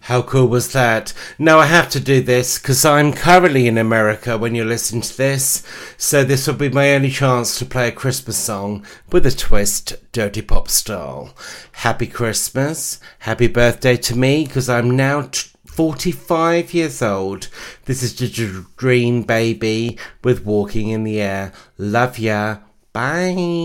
How cool was that? Now I have to do this because I'm currently in America when you're listening to this, so this will be my only chance to play a Christmas song with a twist, dirty pop style. Happy Christmas, happy birthday to me because I'm now 45 years old. This is the Dream Baby with Walking in the Air. Love ya. Bye.